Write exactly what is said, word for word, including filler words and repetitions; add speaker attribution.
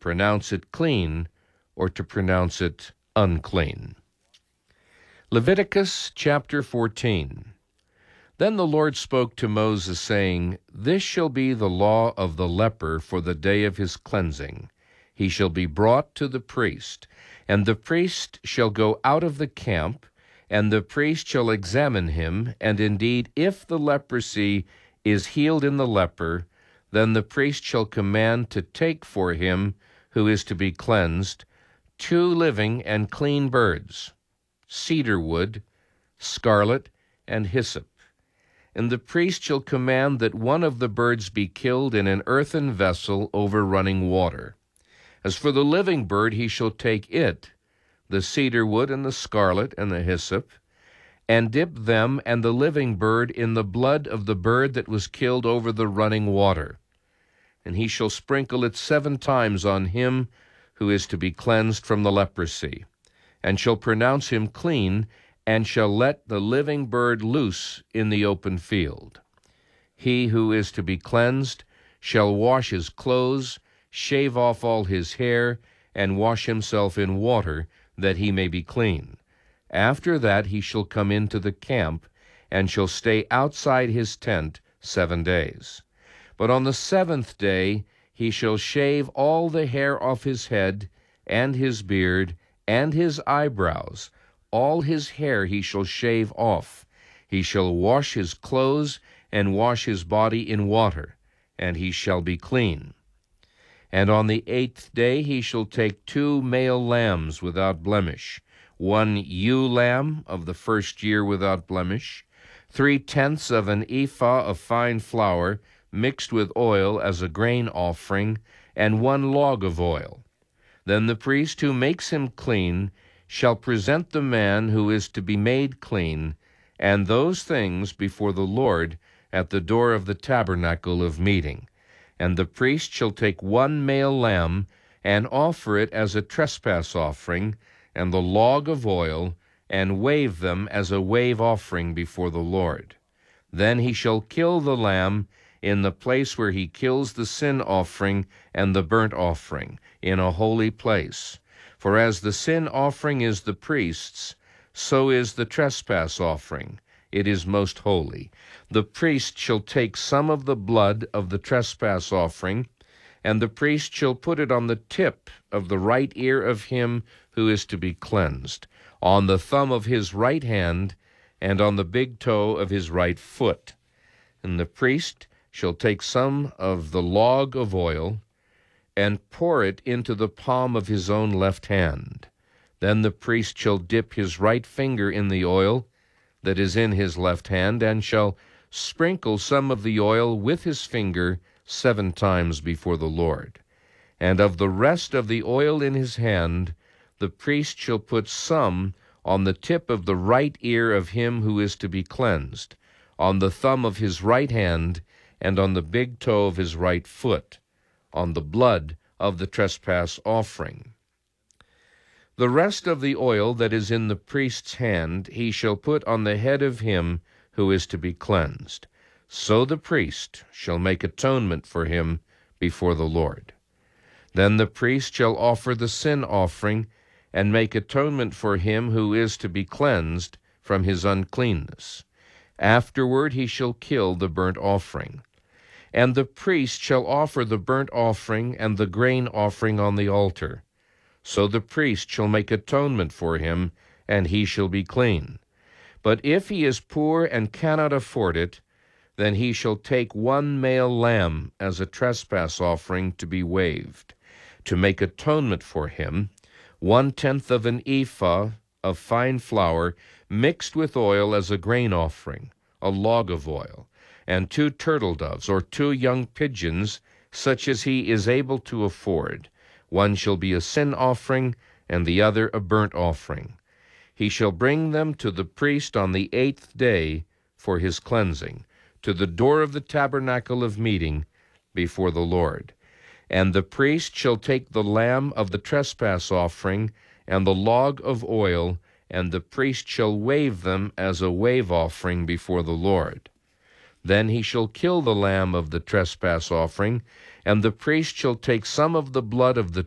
Speaker 1: pronounce it clean or to pronounce it unclean. Leviticus chapter fourteen. Then the Lord spoke to Moses, saying, This shall be the law of the leper for the day of his cleansing. He shall be brought to the priest, and the priest shall go out of the camp, and the priest shall examine him, and indeed, if the leprosy is healed in the leper, then the priest shall command to take for him who is to be cleansed two living and clean birds, cedar wood, scarlet, and hyssop. And the priest shall command that one of the birds be killed in an earthen vessel over running water. As for the living bird, he shall take it, the cedar wood and the scarlet and the hyssop, and dip them and the living bird in the blood of the bird that was killed over the running water. And he shall sprinkle it seven times on him who is to be cleansed from the leprosy, and shall pronounce him clean, and shall let the living bird loose in the open field. He who is to be cleansed shall wash his clothes, shave off all his hair, and wash himself in water, that he may be clean. After that he shall come into the camp, and shall stay outside his tent seven days. But on the seventh day he shall shave all the hair off his head, and his beard, and his eyebrows. All his hair he shall shave off. He shall wash his clothes, and wash his body in water, and he shall be clean. And on the eighth day he shall take two male lambs without blemish, one ewe lamb of the first year without blemish, three-tenths of an ephah of fine flour mixed with oil as a grain offering, and one log of oil. Then the priest who makes him clean shall present the man who is to be made clean, and those things before the Lord at the door of the tabernacle of meeting. And the priest shall take one male lamb, and offer it as a trespass offering, and the log of oil, and wave them as a wave offering before the Lord. Then he shall kill the lamb in the place where he kills the sin offering and the burnt offering, in a holy place. For as the sin offering is the priest's, so is the trespass offering. It is most holy. The priest shall take some of the blood of the trespass offering, and the priest shall put it on the tip of the right ear of him who is to be cleansed, on the thumb of his right hand, and on the big toe of his right foot. And the priest shall take some of the log of oil, and pour it into the palm of his own left hand. Then the priest shall dip his right finger in the oil that is in his left hand, and shall sprinkle some of the oil with his finger seven times before the Lord. And of the rest of the oil in his hand, the priest shall put some on the tip of the right ear of him who is to be cleansed, on the thumb of his right hand, and on the big toe of his right foot, on the blood of the trespass offering. The rest of the oil that is in the priest's hand he shall put on the head of him who is to be cleansed. So the priest shall make atonement for him before the Lord. Then the priest shall offer the sin offering, and make atonement for him who is to be cleansed from his uncleanness. Afterward he shall kill the burnt offering. And the priest shall offer the burnt offering and the grain offering on the altar. So the priest shall make atonement for him, and he shall be clean. But if he is poor and cannot afford it, then he shall take one male lamb as a trespass offering to be waved, to make atonement for him, one-tenth of an ephah of fine flour mixed with oil as a grain offering, a log of oil, and two turtle doves or two young pigeons, such as he is able to afford. One shall be a sin offering, and the other a burnt offering. He shall bring them to the priest on the eighth day for his cleansing, to the door of the tabernacle of meeting before the Lord. And the priest shall take the lamb of the trespass offering and the log of oil, and the priest shall wave them as a wave offering before the Lord. Then he shall kill the lamb of the trespass offering, and the priest shall take some of the blood of the